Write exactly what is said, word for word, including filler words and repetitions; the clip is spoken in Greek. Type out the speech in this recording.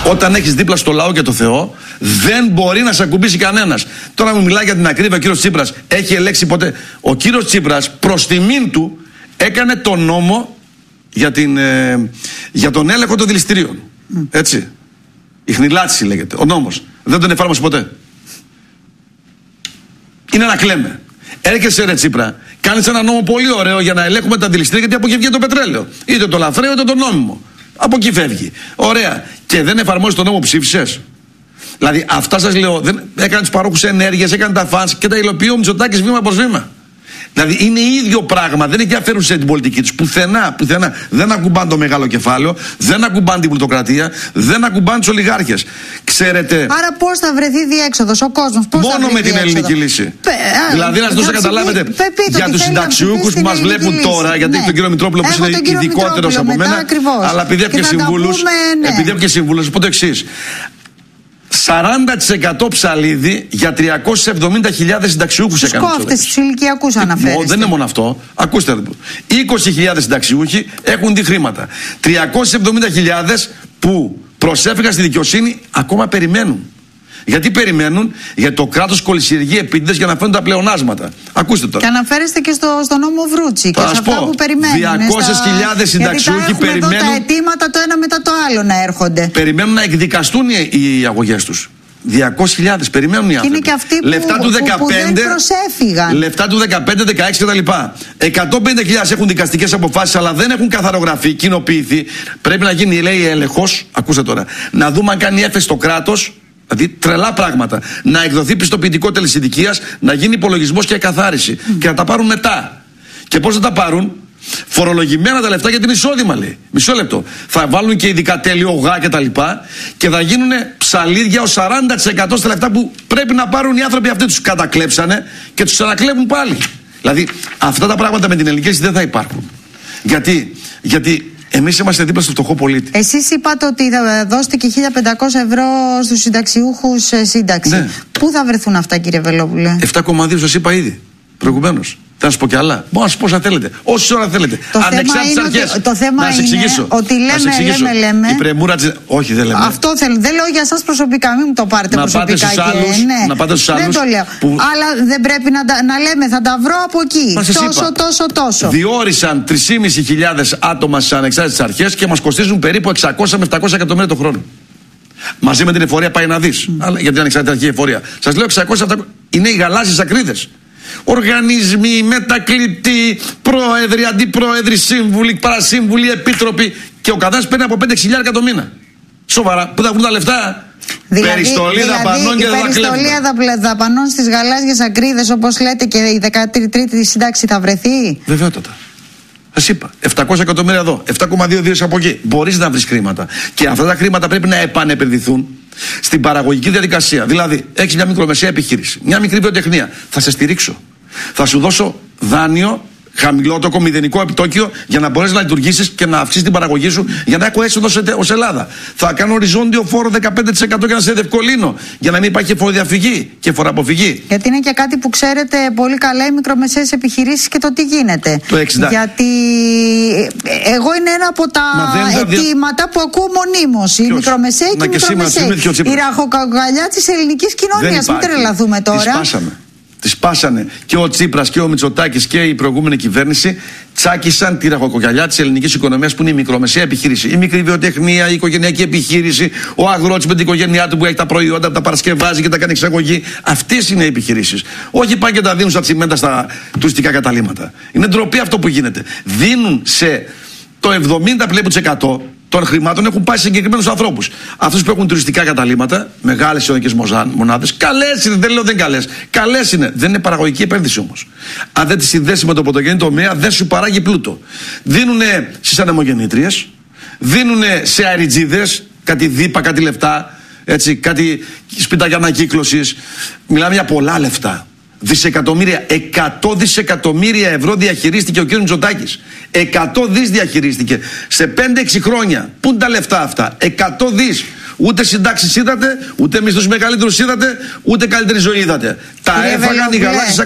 Όταν έχεις δίπλα στο λαό και το Θεό, δεν μπορεί να σε ακουμπήσει κανένας. Τώρα μου μιλάει για την ακρίβεια ο κύριος Τσίπρας. Έχει ελέξει ποτέ? Ο κύριος Τσίπρας προς τιμήν του έκανε τον νόμο για, την, ε, για τον έλεγχο των δηληστηρίων. Mm. Έτσι. Η χνηλάτιση λέγεται. Ο νόμος. Δεν τον εφάρμοσε ποτέ. Είναι να κλαίμε. Έρχεσαι ρε Τσίπρα, κάνεις ένα νόμο πολύ ωραίο για να ελέγχουμε τα δηληστήρια, γιατί από εκεί βγαίνει το πετρέλαιο. Είτε το λαθρέο είτε το νόμιμο. Από εκεί φεύγει. Ωραία. Και δεν εφαρμόζει τον νόμο που ψήφισες. Δηλαδή, αυτά σας λέω, δεν, έκανε τους παρόχους ενέργειας, έκανε τα φανς και τα υλοποιεί ο Μητσοτάκης βήμα προς βήμα. Δηλαδή, είναι ίδιο πράγμα. Δεν ενδιαφέρουν σε την πολιτική τους. Πουθενά, πουθενά. Δεν ακουμπάνε το μεγάλο κεφάλαιο, δεν ακουμπάνε την πλουτοκρατία, δεν ακουμπάνε τους ολιγάρχες. Ξέρετε. Άρα, πώς θα βρεθεί διέξοδος ο κόσμος? Μόνο με την ελληνική λύση. Πε, α, δηλαδή, να σας δώσω να καταλάβετε. Πε, πείτε, για τους συνταξιούχους που μας βλέπουν λύση. Τώρα, γιατί ναι. Τον κύριο Μητρόπουλο που είναι ειδικότερος από μένα. Ακριβώς. Αλλά επειδή έχω και συμβούλους. Ναι. Επειδή έχω και συμβούλους, πω το εξής. σαράντα τοις εκατό ψαλίδι για τριακόσιες εβδομήντα χιλιάδες συνταξιούχους έκανε. Κόφτες τους ηλικιακούς αναφέρεστε. Δεν είναι μόνο αυτό. Ακούστε. είκοσι χιλιάδες συνταξιούχοι έχουν δει χρήματα. τριακόσιες εβδομήντα χιλιάδες που προσέφηκαν στη δικαιοσύνη ακόμα περιμένουν. Γιατί περιμένουν? Γιατί το κράτος κολυσιεργεί επίτηδες για να φέρουν τα πλεονάσματα. Ακούστε τώρα. Και αναφέρεστε και στο, στο νόμο Βρούτσι και σε αυτά που περιμένουν. διακόσιες χιλιάδες συνταξιούχοι περιμένουν. Εδώ τα αιτήματα το ένα μετά το άλλο να έρχονται. Περιμένουν να εκδικαστούν οι, οι αγωγές τους. διακόσιες χιλιάδες περιμένουν οι άνθρωποι. Και είναι και αυτοί που, λεφτά του δεκαπέντε, που δεν προσέφηγαν. Λεφτά του δεκαπέντε, δεκαέξι κτλ. εκατόν πενήντα χιλιάδες έχουν δικαστικές αποφάσεις, αλλά δεν έχουν καθαρογραφεί, κοινοποιηθεί. Πρέπει να γίνει, λέει, έλεγχος. Ακούστε τώρα. Να δούμε αν κάνει έφεση το κράτος. Δηλαδή τρελά πράγματα. Να εκδοθεί πιστοποιητικό τελεσιδικίας, να γίνει υπολογισμός και εκαθάριση. Mm. Και να τα πάρουν μετά. Και πώς θα τα πάρουν? Φορολογημένα τα λεφτά για την εισόδημα, λέει. Μισό λεπτό. Θα βάλουν και ειδικά τέλειο γά και τα λοιπά και θα γίνουν ψαλίδια ως σαράντα τοις εκατό στα λεφτά που πρέπει να πάρουν οι άνθρωποι αυτοί. Τους κατακλέψανε και τους ανακλέβουν πάλι. Δηλαδή αυτά τα πράγματα με την ελληνική δεν θα υπάρχουν. Γιατί, γιατί εμείς είμαστε δίπλα στο φτωχό πολίτη. Εσείς είπατε ότι θα δώσετε και χίλια πεντακόσια ευρώ στους συνταξιούχους σύνταξη. Ναι. Πού θα βρεθούν αυτά, κύριε Βελόπουλε? επτά κόμμα δύο σας είπα ήδη προηγουμένως. Θα σας πω κι άλλα. Μπορώ να σας πω όσα θέλετε. Όση ώρα θέλετε. Το Ανεξάρτητες αρχές. Το, το θέμα να είναι ότι λέμε, λέμε, λέμε. Η πρεμούρα της... Όχι, δεν λέμε. Αυτό θέλω. Δεν λέω για σας προσωπικά. Μην μου το πάρετε να προσωπικά. Πάτε και... άλλους, ναι. Να πάτε στους άλλους. Δεν το λέω. Που... Αλλά δεν πρέπει να, να λέμε θα τα βρω από εκεί. Τόσο, είπα. τόσο, τόσο. Διόρισαν τρεις χιλιάδες πεντακόσια άτομα στις ανεξάρτητες αρχές και μας κοστίζουν περίπου εξακόσια με επτακόσια εκατομμύρια το χρόνο. Μαζί με την εφορία πάει να δεις. Mm. Για την ανεξάρτητη αρχή εφορία. Σας λέω εξακόσια επτακόσια. Είναι οι γαλάζιες ακρίδες. Οργανισμοί, μετακλητοί, πρόεδροι, αντιπρόεδροι, σύμβουλοι, παρασύμβουλοι, επίτροποι. Και ο καθένας παίρνει από πέντε χιλιάρικα το μήνα. Σοβαρά. Πού θα βρουν τα λεφτά? Δηλαδή, περιστολή δηλαδή, δαπανών και δεν θα κλέβουν. Περιστολή δαπανών στις γαλάζιες ακρίδες, όπως λέτε, και η δεκατρίτη σύνταξη θα βρεθεί. Βεβαιότατα. Σας είπα, επτακόσια εκατομμύρια εδώ, επτά κόμμα δύο δις από εκεί. Μπορείς να βρεις χρήματα. Και αυτά τα χρήματα πρέπει να επανεπενδυθούν στην παραγωγική διαδικασία. Δηλαδή, έχεις μια μικρομεσαία επιχείρηση, μια μικρή βιοτεχνία. Θα σε στηρίξω. Θα σου δώσω δάνειο, χαμηλότοκο, μηδενικό επιτόκιο, για να μπορέσεις να λειτουργήσεις και να αυξήσεις την παραγωγή σου, για να έχω έσοδο ως Ελλάδα. Θα κάνω οριζόντιο φόρο δεκαπέντε τοις εκατό για να σε διευκολύνω, για να μην υπάρχει φοροδιαφυγή και φοροαποφυγή. Γιατί είναι και κάτι που ξέρετε πολύ καλά οι μικρομεσαίες επιχειρήσεις και το τι γίνεται. Το εξήντα. Γιατί εγώ είναι ένα από τα αιτήματα δια... που ακούω μονίμως. Οι μικρομεσαίοι και οι μικρομεσαίοι. Η ραχοκοκαλιά της ελληνικής κοινωνίας. Μην τρελαθούμε τώρα. Τις σπάσανε και ο Τσίπρας και ο Μητσοτάκης και η προηγούμενη κυβέρνηση. Τσάκισαν τη ραχοκοκαλιά της ελληνικής οικονομίας, που είναι η μικρομεσαία επιχείρηση. Η μικρή βιοτεχνία, η οικογενειακή επιχείρηση, ο αγρότης με την οικογένειά του που έχει τα προϊόντα, τα παρασκευάζει και τα κάνει εξαγωγή. Αυτές είναι οι επιχειρήσεις. Όχι πάνε και τα δίνουν στα τσιμέντα, στα τουριστικά καταλύματα. Είναι ντροπή αυτό που γίνεται. Δίνουν σε το εβδομήντα τοις εκατό των χρημάτων έχουν πάει σε συγκεκριμένους ανθρώπους. Αυτούς που έχουν τουριστικά καταλύματα, μεγάλες εικονικές μονάδες, καλές είναι, δεν λέω δεν καλές. Καλές είναι, δεν είναι παραγωγική επένδυση όμως. Αν δεν τις συνδέσει με το πρωτογενή τομέα, δεν σου παράγει πλούτο. Δίνουνε στις ανεμογεννήτριες, δίνουνε σε αεριτζίδες, κάτι δίπα, κάτι λεφτά, έτσι, κάτι σπιτάκια ανακύκλωσης. Μιλάμε για πολλά λεφτά. Δισεκατομμύρια, εκατό δισεκατομμύρια ευρώ διαχειρίστηκε ο κ. Μητσοτάκης. εκατό δις διαχειρίστηκε σε πέντε έξι χρόνια. Πού είναι τα λεφτά αυτά? εκατό δις. Ούτε συντάξεις είδατε, ούτε μισθούς μεγαλύτερους είδατε, ούτε καλύτερη ζωή είδατε. Τα έφαγαν οι γαλάζιες